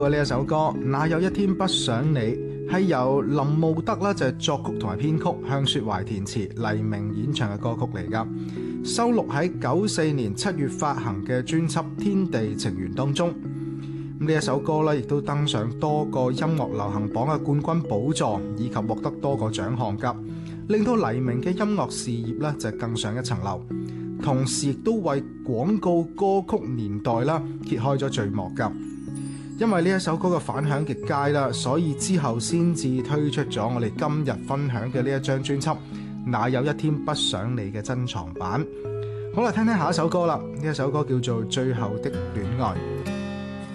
呢一首歌哪有一天不想你，係由林慕德啦就係作曲同埋編曲，向雪懷填詞，黎明演唱嘅歌曲嚟噶，收錄喺94年7月發行嘅專輯《天地情緣》當中。呢一首歌咧亦都登上多個音樂流行榜嘅冠軍寶座，以及獲得多個獎項噶，令到黎明嘅音樂事業咧就更上一層樓，同時亦都為廣告歌曲年代啦揭開咗序幕噶。因為呢一首歌嘅反響極佳啦，所以之後先至推出咗我哋今日分享嘅呢一張專輯《哪有一天不想你》嘅珍藏版。好啦，聽聽下一首歌啦，呢一首歌叫做《最後的戀愛》。